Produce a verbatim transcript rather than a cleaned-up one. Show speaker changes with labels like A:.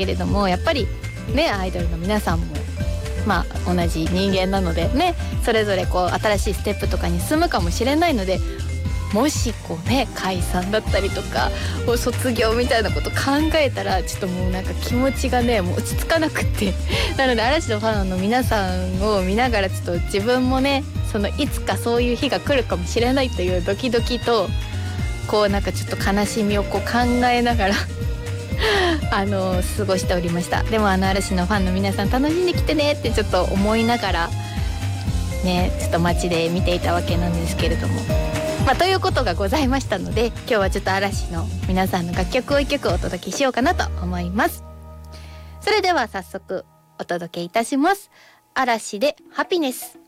A: けれども、やっぱりねアイドルの皆さんもまあ同じ人間なのでね、それぞれこう新しいステップとかに進むかもしれないので、もしこうね解散だったりとか卒業みたいなこと考えたらちょっともうなんか気持ちがねもう落ち着かなくってなので嵐のファンの皆さんを見ながらちょっと自分もねそのいつかそういう日が来るかもしれないというドキドキとこうなんかちょっと悲しみをこう考えながらあの過ごしておりました。でもあの嵐のファンの皆さん楽しんできてねってちょっと思いながらねちょっと街で見ていたわけなんですけれども、まあ、ということがございましたので、今日はちょっと嵐の皆さんの楽曲を一曲お届けしようかなと思います。それでは早速お届けいたします。嵐でハピネス。